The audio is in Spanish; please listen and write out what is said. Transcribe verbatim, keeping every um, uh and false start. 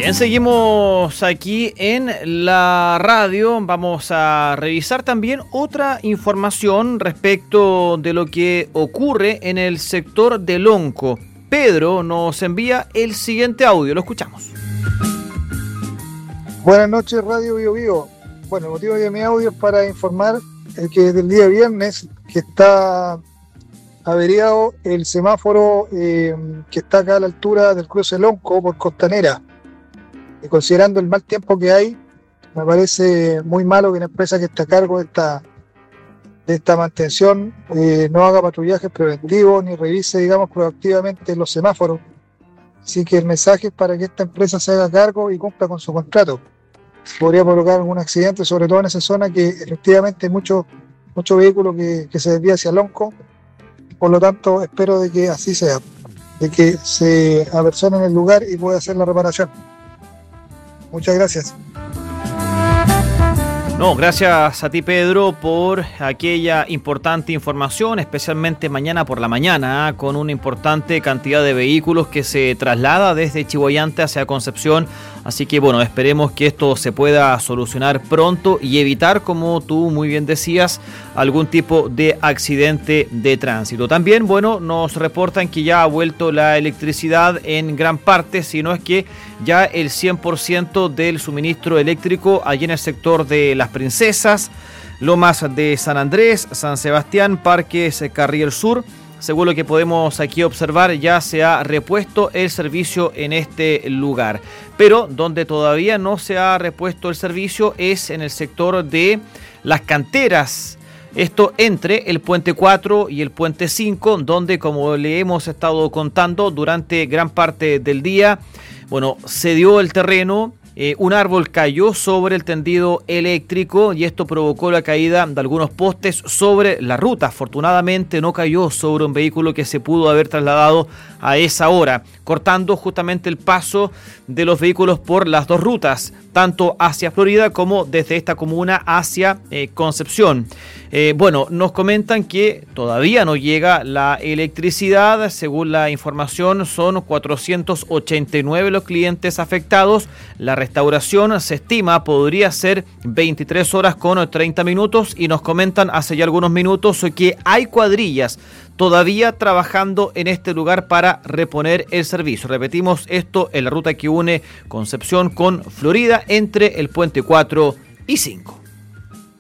Bien, seguimos aquí en la radio. Vamos a revisar también otra información respecto de lo que ocurre en el sector del Lonco. Pedro nos envía el siguiente audio, lo escuchamos. Buenas noches, Radio Bio Bio. Bueno, el motivo de mi audio es para informar que desde el día viernes que está averiado el semáforo eh, que está acá a la altura del cruce Lonco por Costanera. Y considerando el mal tiempo que hay, me parece muy malo que una empresa que está a cargo de esta, de esta mantención eh, no haga patrullajes preventivos ni revise, digamos, proactivamente los semáforos. Así que el mensaje es para que esta empresa se haga cargo y cumpla con su contrato. Podría provocar algún accidente, sobre todo en esa zona que efectivamente hay muchos muchos vehículos que, que se desvían hacia Lonco. Por lo tanto, espero de que así sea, de que se apersone en el lugar y pueda hacer la reparación. Muchas gracias. No, gracias a ti, Pedro, por aquella importante información, especialmente mañana por la mañana, ¿eh? Con una importante cantidad de vehículos que se traslada desde Chillhuayante hacia Concepción. Así que, bueno, esperemos que esto se pueda solucionar pronto y evitar, como tú muy bien decías, algún tipo de accidente de tránsito. También, bueno, nos reportan que ya ha vuelto la electricidad en gran parte, si no es que ya el cien por ciento del suministro eléctrico allí en el sector de Las Princesas, Lomas de San Andrés, San Sebastián, Parques Carriel Sur. Según lo que podemos aquí observar, ya se ha repuesto el servicio en este lugar. Pero donde todavía no se ha repuesto el servicio es en el sector de Las Canteras. Esto entre el puente cuatro y el puente cinco, donde, como le hemos estado contando durante gran parte del día, bueno, se dio el terreno. Eh, un árbol cayó sobre el tendido eléctrico y esto provocó la caída de algunos postes sobre la ruta. Afortunadamente no cayó sobre un vehículo que se pudo haber trasladado a esa hora, cortando justamente el paso de los vehículos por las dos rutas, tanto hacia Florida como desde esta comuna hacia eh, Concepción. Eh, bueno, nos comentan que todavía no llega la electricidad. Según la información, son cuatrocientos ochenta y nueve los clientes afectados. La restauración se estima podría ser veintitrés horas con treinta minutos y nos comentan hace ya algunos minutos que hay cuadrillas todavía trabajando en este lugar para reponer el servicio. Repetimos, esto en la ruta que une Concepción con Florida entre el puente cuatro y cinco.